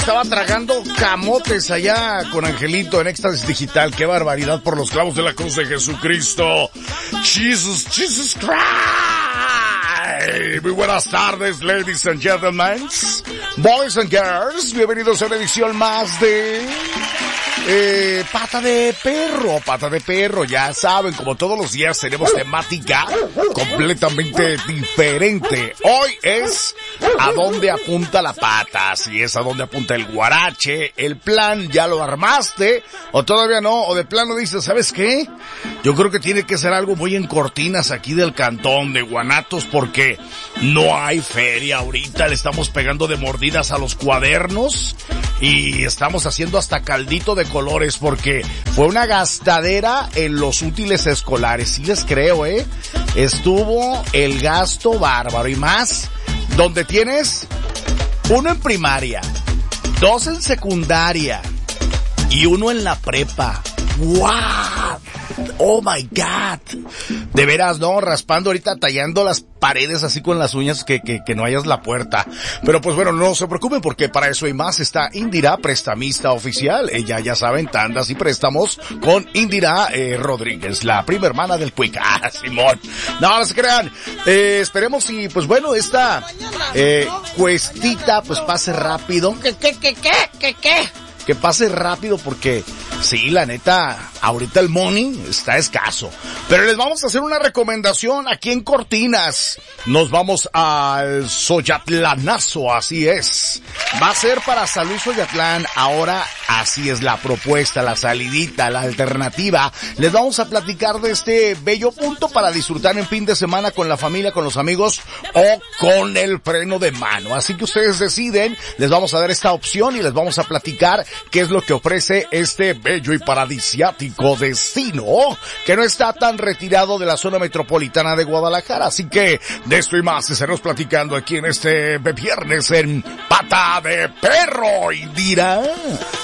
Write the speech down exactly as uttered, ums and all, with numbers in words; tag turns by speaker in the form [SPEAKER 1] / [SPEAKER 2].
[SPEAKER 1] Estaba tragando camotes allá con Angelito en Éxtasis Digital. ¡Qué barbaridad por los clavos de la cruz de Jesucristo! Jesus, Jesus Christ. Muy buenas tardes, ladies and gentlemen, boys and girls. Bienvenidos a una edición más de... Eh, Pata de Perro, Pata de Perro. Ya saben, como todos los días tenemos temática completamente diferente. Hoy es ¿a dónde apunta la pata? Si es a dónde apunta el guarache. El plan, ¿ya lo armaste? O todavía no, o de plano dices, ¿sabes qué? Yo creo que tiene que ser algo muy en cortinas aquí del cantón de Guanatos, porque no hay feria ahorita. Le estamos pegando de mordidas a los cuadernos y estamos haciendo hasta caldito de colores porque fue una gastadera en los útiles escolares. Sí les creo, ¿eh? Estuvo el gasto bárbaro y más donde tienes uno en primaria, dos en secundaria y uno en la prepa. ¡Wow! Oh my God. De veras, ¿no? Raspando ahorita, tallando las paredes así con las uñas que, que, que no hayas la puerta. Pero pues bueno, no se preocupen porque para eso y más está Indira, prestamista oficial. Ella, ya saben, tandas y préstamos con Indira eh, Rodríguez, la prima hermana del Quick. Ah, Simón. No, no se crean. Eh, esperemos y pues bueno, esta eh, cuestita pues pase rápido. ¿Qué, qué, qué, qué, qué, qué? Que pase rápido porque sí, la neta, ahorita el money está escaso. Pero les vamos a hacer una recomendación aquí en Cortinas. Nos vamos al Soyatlanazo, así es. Va a ser para San Luis Soyatlán. Ahora así es la propuesta, la salidita, la alternativa. Les vamos a platicar de este bello punto para disfrutar en fin de semana con la familia, con los amigos o con el freno de mano. Así que ustedes deciden, les vamos a dar esta opción y les vamos a platicar qué es lo que ofrece este bello y paradisiático destino que no está tan retirado de la zona metropolitana de Guadalajara. Así que de esto y más estaremos platicando aquí en este viernes en Pata de Perro. Y dirá...